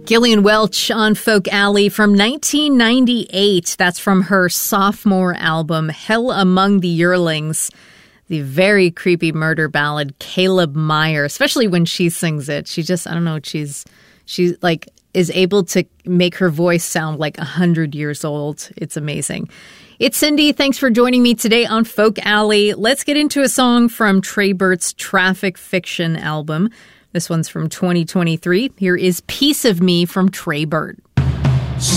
Gillian Welch on Folk Alley from 1998. That's from her sophomore album, Hell Among the Yearlings. The very creepy murder ballad, Caleb Meyer, especially when she sings it. She just, I don't know, she like is able to make her voice sound like 100 years old. It's amazing. It's Cindy. Thanks for joining me today on Folk Alley. Let's get into a song from Trey Burt's Traffic Fiction album. This one's from 2023. Here is Piece of Me from Trey Burt.